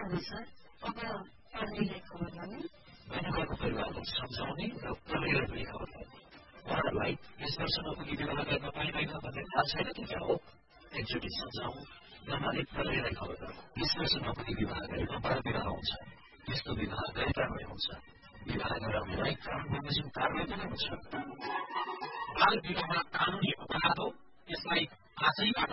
हुँदैछ अब प्रहरीलाई खबर गर्ने मेनकाको परिवारलाई सम्झाउने र प्रहरीलाई पनि खबर गर्ने उहाँहरूलाई यस वर्ष नपुगी विवाह गर्न पाइँदैन भन्ने थाहा छैन कि क्या हो एकचोटि सम्झाउँ नमाने प्रहरीलाई खबर गरौँ 20 वर्ष नपुगी विवाह गरेमा बाल विवाह हुन्छ यस्तो विवाह गरिरहने हुन्छ विवाह गराउनेलाई कानून बमोजिम कारवाही पनि हुन्छ बाल विवाह कानूनी अपराध हो यसलाई आजैबाट